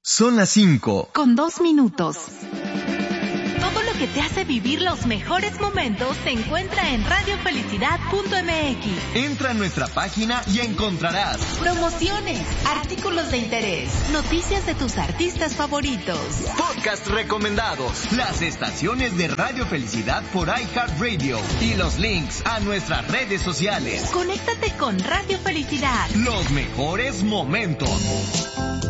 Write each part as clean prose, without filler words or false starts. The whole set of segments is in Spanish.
Son las 5. Con 2 minutos. Todo lo que te hace vivir los mejores momentos se encuentra en radiofelicidad.mx. Entra a nuestra página y encontrarás promociones, artículos de interés, noticias de tus artistas favoritos, podcasts recomendados, las estaciones de Radio Felicidad por iHeartRadio y los links a nuestras redes sociales. Conéctate con Radio Felicidad. Los mejores momentos.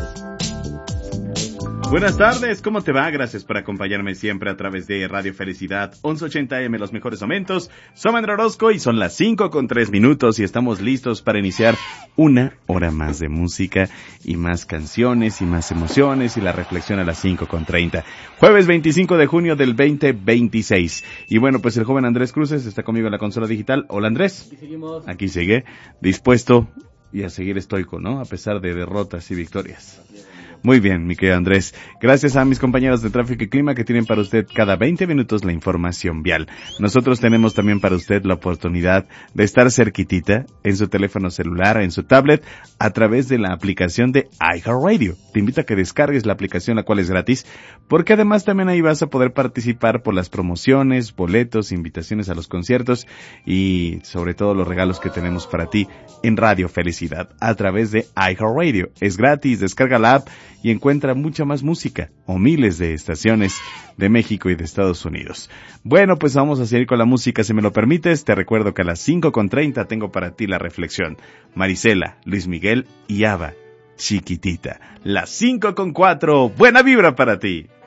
Buenas tardes, ¿cómo te va? Gracias por acompañarme siempre a través de Radio Felicidad 1180M, los mejores momentos. Soy Andrés Orozco y son las 5:03 y estamos listos para iniciar una hora más de música y más canciones y más emociones y la reflexión a las 5:30. Jueves 25 de junio del 2026. Y bueno, pues el joven Andrés Cruces está conmigo en la consola digital. Hola Andrés. Aquí seguimos. Aquí sigue, dispuesto y a seguir estoico, ¿no? A pesar de derrotas y victorias. Muy bien, mi querido Andrés. Gracias a mis compañeros de Tráfico y Clima que tienen para usted cada 20 minutos la información vial. Nosotros tenemos también para usted la oportunidad de estar cerquitita en su teléfono celular, en su tablet, a través de la aplicación de iHeartRadio. Te invito a que descargues la aplicación, la cual es gratis, porque además también ahí vas a poder participar por las promociones, boletos, invitaciones a los conciertos y sobre todo los regalos que tenemos para ti en Radio Felicidad a través de iHeartRadio. Es gratis, descarga la app y encuentra mucha más música o miles de estaciones de México y de Estados Unidos. Bueno, pues vamos a seguir con la música, si me lo permites. Te recuerdo que a las 5:30 tengo para ti la reflexión. Marisela, Luis Miguel y Ava, Chiquitita. Las 5:04, buena vibra para ti.